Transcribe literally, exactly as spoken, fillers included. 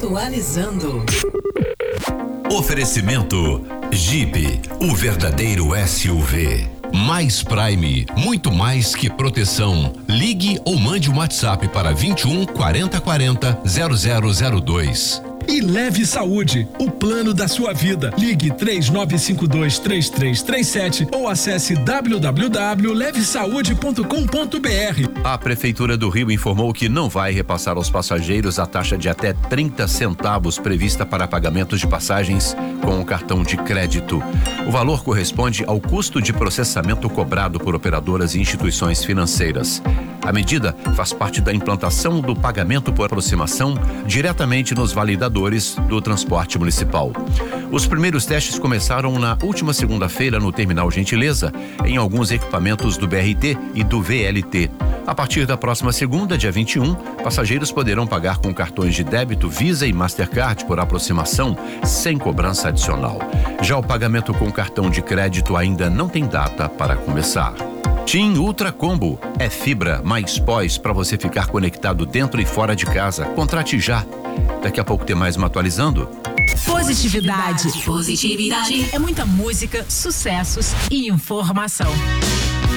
Atualizando. Oferecimento Jeep, o verdadeiro S U V. Mais Prime, muito mais que proteção. Ligue ou mande um WhatsApp para vinte e um, quarenta, quarenta, zero zero zero dois. E Leve Saúde, o plano da sua vida. Ligue três nove cinco dois, três três três sete ou acesse w w w ponto leve saúde ponto com ponto b r. A Prefeitura do Rio informou que não vai repassar aos passageiros a taxa de até trinta centavos prevista para pagamentos de passagens com o cartão de crédito. O valor corresponde ao custo de processamento cobrado por operadoras e instituições financeiras. A medida faz parte da implantação do pagamento por aproximação diretamente nos validadores do transporte municipal. Os primeiros testes começaram na última segunda-feira no Terminal Gentileza, em alguns equipamentos do B R T e do V L T. A partir da próxima segunda, dia vinte e um, passageiros poderão pagar com cartões de débito Visa e Mastercard por aproximação, sem cobrança adicional. Já o pagamento com cartão de crédito ainda não tem data para começar. TIM Ultra Combo é fibra mais pós para você ficar conectado dentro e fora de casa. Contrate já. Daqui a pouco tem mais uma atualizando. Positividade. Positividade. É muita música, sucessos e informação.